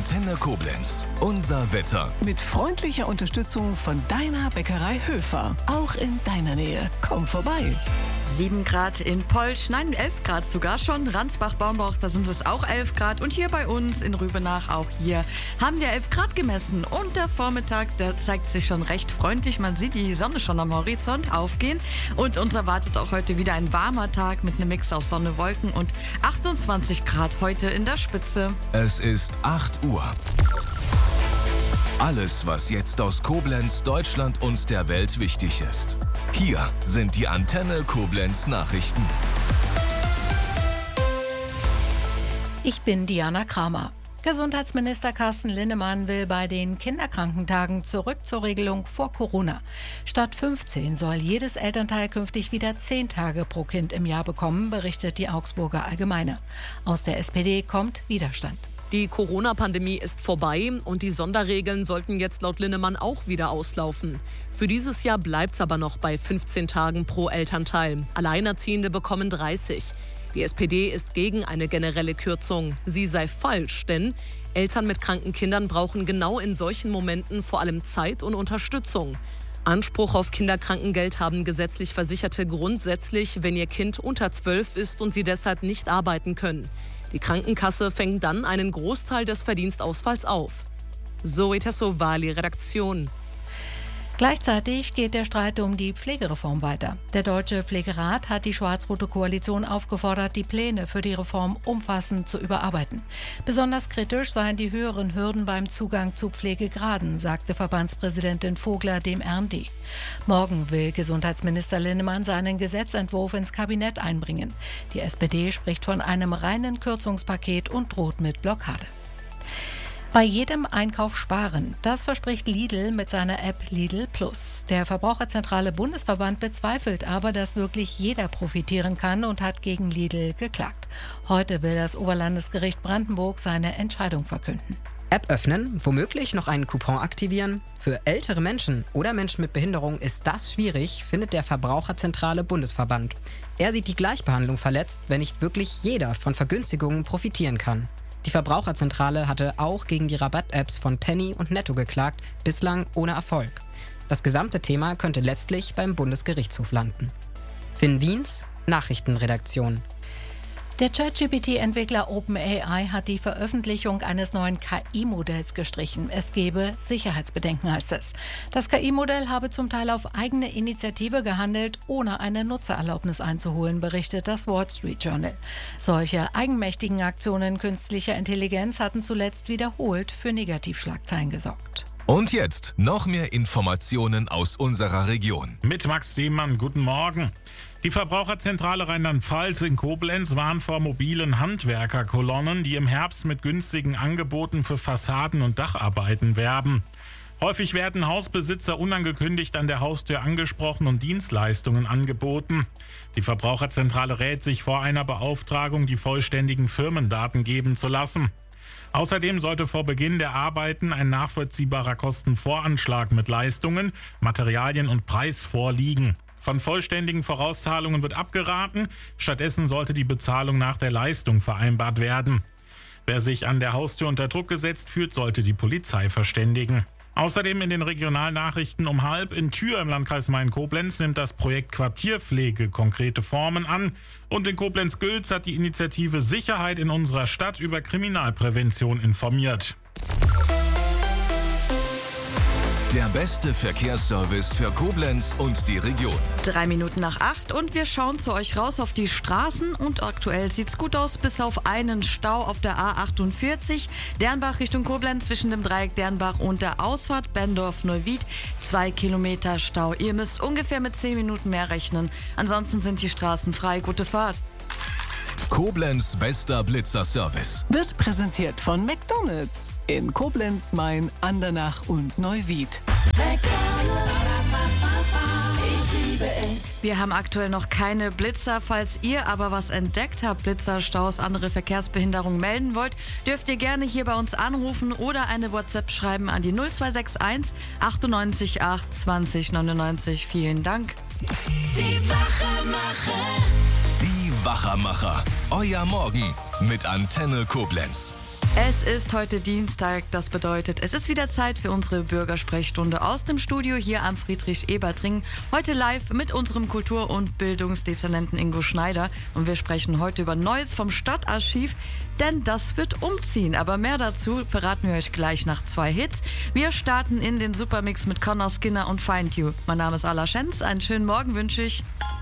Antenne Koblenz. Unser Wetter. Mit freundlicher Unterstützung von deiner Bäckerei Höfer. Auch in deiner Nähe. Komm vorbei. 7 Grad in Polsch, nein, 11 Grad sogar schon. Ransbach-Baumbach, da sind es auch 11 Grad. Und hier bei uns in Rübenach, auch hier, haben wir 11 Grad gemessen. Und der Vormittag, der zeigt sich schon recht freundlich. Man sieht die Sonne schon am Horizont aufgehen. Und uns erwartet auch heute wieder ein warmer Tag mit einem Mix aus Sonne, Wolken und 28 Grad heute in der Spitze. Es ist 8 Uhr. Alles, was jetzt aus Koblenz, Deutschland und der Welt wichtig ist. Hier sind die Antenne Koblenz Nachrichten. Ich bin Diana Kramer. Gesundheitsminister Carsten Linnemann will bei den Kinderkrankentagen zurück zur Regelung vor Corona. Statt 15 soll jedes Elternteil künftig wieder 10 Tage pro Kind im Jahr bekommen, berichtet die Augsburger Allgemeine. Aus der SPD kommt Widerstand. Die Corona-Pandemie ist vorbei und die Sonderregeln sollten jetzt laut Linnemann auch wieder auslaufen. Für dieses Jahr bleibt es aber noch bei 15 Tagen pro Elternteil. Alleinerziehende bekommen 30. Die SPD ist gegen eine generelle Kürzung. Sie sei falsch, denn Eltern mit kranken Kindern brauchen genau in solchen Momenten vor allem Zeit und Unterstützung. Anspruch auf Kinderkrankengeld haben gesetzlich Versicherte grundsätzlich, wenn ihr Kind unter 12 ist und sie deshalb nicht arbeiten können. Die Krankenkasse fängt dann einen Großteil des Verdienstausfalls auf. Zoe Tessovali, Redaktion. Gleichzeitig geht der Streit um die Pflegereform weiter. Der Deutsche Pflegerat hat die schwarz-rote Koalition aufgefordert, die Pläne für die Reform umfassend zu überarbeiten. Besonders kritisch seien die höheren Hürden beim Zugang zu Pflegegraden, sagte Verbandspräsidentin Vogler dem RND. Morgen will Gesundheitsminister Linnemann seinen Gesetzentwurf ins Kabinett einbringen. Die SPD spricht von einem reinen Kürzungspaket und droht mit Blockade. Bei jedem Einkauf sparen. Das verspricht Lidl mit seiner App Lidl Plus. Der Verbraucherzentrale Bundesverband bezweifelt aber, dass wirklich jeder profitieren kann und hat gegen Lidl geklagt. Heute will das Oberlandesgericht Brandenburg seine Entscheidung verkünden. App öffnen, womöglich noch einen Coupon aktivieren? Für ältere Menschen oder Menschen mit Behinderung ist das schwierig, findet der Verbraucherzentrale Bundesverband. Er sieht die Gleichbehandlung verletzt, wenn nicht wirklich jeder von Vergünstigungen profitieren kann. Die Verbraucherzentrale hatte auch gegen die Rabatt-Apps von Penny und Netto geklagt, bislang ohne Erfolg. Das gesamte Thema könnte letztlich beim Bundesgerichtshof landen. Finn Wiens, Nachrichtenredaktion. Der ChatGPT-Entwickler OpenAI hat die Veröffentlichung eines neuen KI-Modells gestrichen. Es gebe Sicherheitsbedenken, heißt es. Das KI-Modell habe zum Teil auf eigene Initiative gehandelt, ohne eine Nutzererlaubnis einzuholen, berichtet das Wall Street Journal. Solche eigenmächtigen Aktionen künstlicher Intelligenz hatten zuletzt wiederholt für Negativschlagzeilen gesorgt. Und jetzt noch mehr Informationen aus unserer Region. Mit Max Seemann, guten Morgen. Die Verbraucherzentrale Rheinland-Pfalz in Koblenz warnt vor mobilen Handwerkerkolonnen, die im Herbst mit günstigen Angeboten für Fassaden- und Dacharbeiten werben. Häufig werden Hausbesitzer unangekündigt an der Haustür angesprochen und Dienstleistungen angeboten. Die Verbraucherzentrale rät sich vor einer Beauftragung, die vollständigen Firmendaten geben zu lassen. Außerdem sollte vor Beginn der Arbeiten ein nachvollziehbarer Kostenvoranschlag mit Leistungen, Materialien und Preis vorliegen. Von vollständigen Vorauszahlungen wird abgeraten, stattdessen sollte die Bezahlung nach der Leistung vereinbart werden. Wer sich an der Haustür unter Druck gesetzt fühlt, sollte die Polizei verständigen. Außerdem in den Regionalnachrichten um 12:30 in Thür im Landkreis Main-Koblenz nimmt das Projekt Quartierpflege konkrete Formen an. Und in Koblenz-Gülz hat die Initiative Sicherheit in unserer Stadt über Kriminalprävention informiert. Der beste Verkehrsservice für Koblenz und die Region. 3 Minuten nach 8 und wir schauen zu euch raus auf die Straßen und aktuell sieht's gut aus, bis auf einen Stau auf der A48, Dernbach Richtung Koblenz zwischen dem Dreieck Dernbach und der Ausfahrt Bendorf-Neuwied, 2 Kilometer Stau. Ihr müsst ungefähr mit 10 Minuten mehr rechnen, ansonsten sind die Straßen frei. Gute Fahrt. Koblenz bester Blitzerservice. Wird präsentiert von McDonald's in Koblenz, Main, Andernach und Neuwied. Ich liebe es. Wir haben aktuell noch keine Blitzer. Falls ihr aber was entdeckt habt, Blitzer, Staus, andere Verkehrsbehinderungen melden wollt, dürft ihr gerne hier bei uns anrufen oder eine WhatsApp schreiben an die 0261 98 8 20 99. Vielen Dank. Die Wachermacher. Euer Morgen mit Antenne Koblenz. Es ist heute Dienstag, das bedeutet, es ist wieder Zeit für unsere Bürgersprechstunde aus dem Studio hier am Friedrich-Ebert-Ring. Heute live mit unserem Kultur- und Bildungsdezernenten Ingo Schneider. Und wir sprechen heute über Neues vom Stadtarchiv, denn das wird umziehen. Aber mehr dazu verraten wir euch gleich nach 2 Hits. Wir starten in den Supermix mit Connor Skinner und Find You. Mein Name ist Ala Schenz, einen schönen Morgen wünsche ich.